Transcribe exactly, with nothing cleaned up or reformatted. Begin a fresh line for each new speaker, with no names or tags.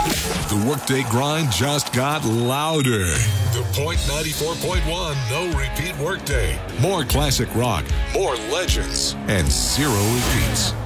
The Workday Grind just got louder. The Point ninety-four point one No Repeat Workday. More classic rock, more legends, and zero repeats.